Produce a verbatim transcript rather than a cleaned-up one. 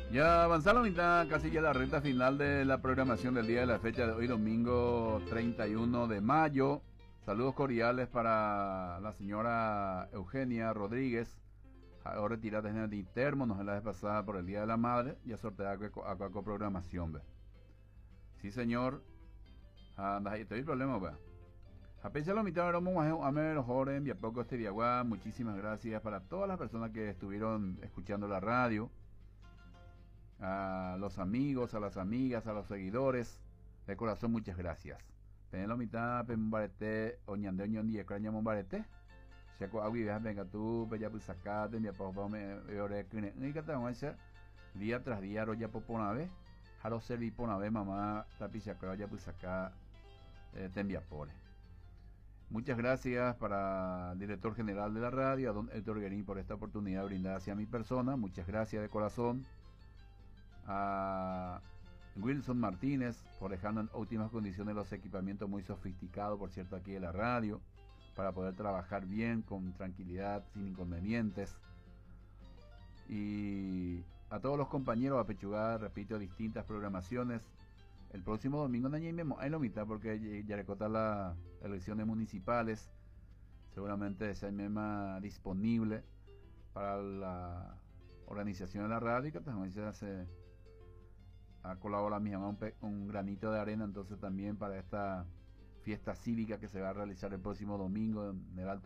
Ya avanza la mitad, casi ya la recta final de la programación del día de la fecha de hoy, domingo treinta y uno de mayo. Saludos cordiales para la señora Eugenia Rodríguez, ahora retirada en el interno, nos la vez pasada por el Día de la Madre, ya sortea acá con programación, ve. Sí, señor. Anda, ahí estoy el problema, ve. A pesar de la mitad, vamos a ver los jóvenes, y a poco este diaguá. Muchísimas gracias para todas las personas que estuvieron escuchando la radio, a los amigos, a las amigas, a los seguidores. De corazón, muchas gracias. Tener la mitad, pembarete, oñande, oñón, y extraña mombarete. Chaco, agui, veas, venga tú, bella, pues sacate, mi papá me ore, que ni que te vamos a hacer día tras día, roya por una vez. Jaro serví por una vez, mamá, tapicia, que ya pues sacar, eh, te envía por. Muchas gracias para el director general de la radio, a don Héctor Guerín, por esta oportunidad brindada hacia mi persona. Muchas gracias de corazón. A Wilson Martínez por dejarnos en óptimas condiciones los equipamientos muy sofisticados, por cierto, aquí de la radio, para poder trabajar bien, con tranquilidad, sin inconvenientes. Y a todos los compañeros, a pechugar, repito, distintas programaciones. El próximo domingo no hay la mitad porque ya recorta las elecciones municipales. Seguramente esa misma disponible para la organización de la radio, que también se hace a colaborar mi mamá un, un granito de arena, entonces también para esta fiesta cívica que se va a realizar el próximo domingo en el Alto